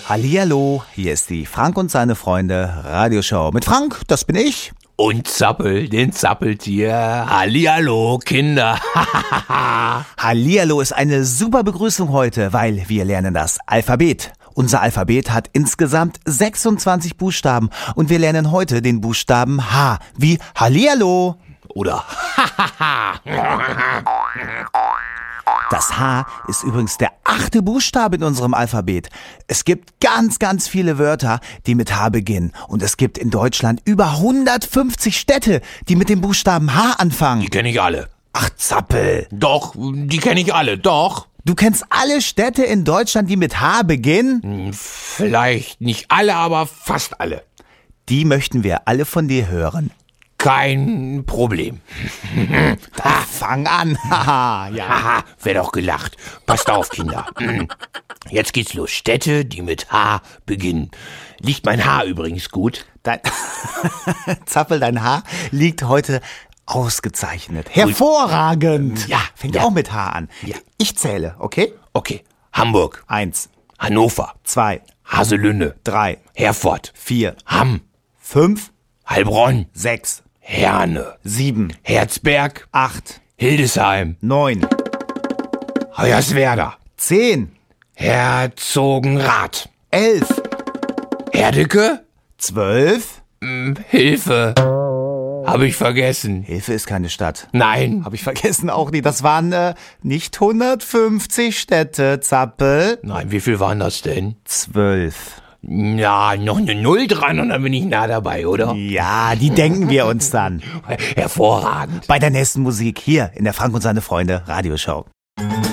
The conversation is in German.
Hallihallo, hier ist die Frank und seine Freunde Radioshow. Mit Frank, das bin ich. Und Zappel, den Zappeltier. Hallihallo, Kinder. Hallihallo ist eine super Begrüßung heute, weil wir lernen das Alphabet. Unser Alphabet hat insgesamt 26 Buchstaben und wir lernen heute den Buchstaben H wie Hallihallo. Oder Das H ist übrigens der 8. Buchstabe in unserem Alphabet. Es gibt ganz viele Wörter, die mit H beginnen. Und es gibt in Deutschland über 150 Städte, die mit dem Buchstaben H anfangen. die kenne ich alle. Ach, Zappel. Doch, die kenne ich alle, doch. Du kennst alle Städte in Deutschland, die mit H beginnen? Vielleicht nicht alle, aber fast alle. Die möchten wir alle von dir hören. Kein Problem. Fang an. Haha, ja. Haha, wär doch gelacht. Passt auf, Kinder. Jetzt geht's los. Städte, die mit H beginnen. Liegt mein Haar übrigens gut? Zappel, dein Haar liegt heute ausgezeichnet. Hervorragend. Ja, Fängt ja. auch mit H an. Ja. Ich zähle, okay? Okay. Hamburg, 1, Hannover, 2, Haselünne, 3, Herford, 4, Hamm, 5, Heilbronn, 6, Herne, 7, Herzberg, 8, Hildesheim, 9, Hoyerswerda, 10, Herzogenrath, 11, Herdecke, 12. Hilfe. Habe ich vergessen. Hilfe ist keine Stadt. Nein. Habe ich vergessen auch nicht. Das waren nicht 150 Städte, Zappel. Nein, wie viel waren das denn? 12. Ja, noch eine Null dran und dann bin ich nah dabei, oder? Ja, die denken wir uns dann. Hervorragend. Bei der nächsten Musik hier in der Frank und seine Freunde Radioshow.